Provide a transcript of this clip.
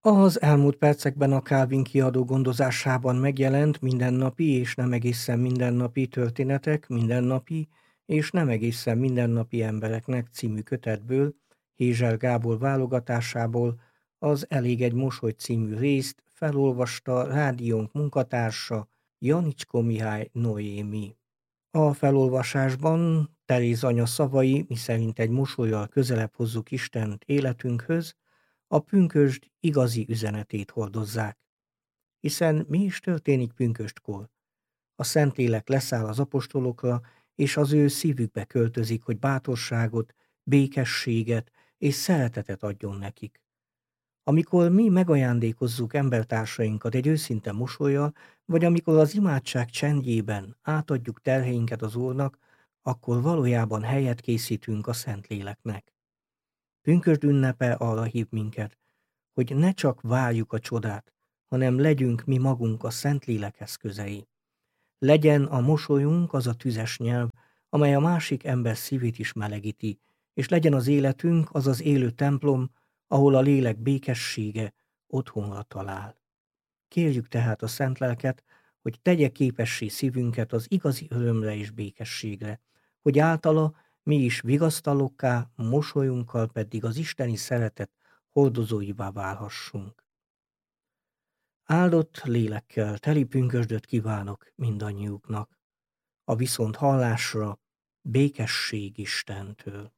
Az elmúlt percekben a Calvin kiadó gondozásában megjelent Mindennapi és nem egészen mindennapi történetek mindennapi és nem egészen mindennapi embereknek című kötetből, Hézsel Gábor válogatásából az Elég egy mosoly című részt felolvasta rádiónk munkatársa, Janicskó Mihály Noémi. A felolvasásban Teréz anya szavai, miszerint egy mosollyal közelebb hozzuk Istent életünkhöz, a pünkösd igazi üzenetét hordozzák. Hiszen mi is történik pünköstkor? A Szentlélek leszáll az apostolokra, és az ő szívükbe költözik, hogy bátorságot, békességet és szeretetet adjon nekik. Amikor mi megajándékozzuk embertársainkat egy őszinte mosollyal, vagy amikor az imádság csendjében átadjuk terheinket az Úrnak, akkor valójában helyet készítünk a Szentléleknek. Pünkösd ünnepe arra hív minket, hogy ne csak várjuk a csodát, hanem legyünk mi magunk a Szentlélek eszközei. Legyen a mosolyunk az a tüzes nyelv, amely a másik ember szívét is melegíti, és legyen az életünk az az élő templom, ahol a lélek békessége otthonra talál. Kérjük tehát a Szent Lelket, hogy tegye képessé szívünket az igazi örömre és békességre, hogy általa mi is vigasztalokká, mosolyunkkal pedig az isteni szeretet hordozóivá válhassunk. Áldott lélekkel teli pünkösdöt kívánok mindannyiuknak. A viszont hallásra, békesség Istentől.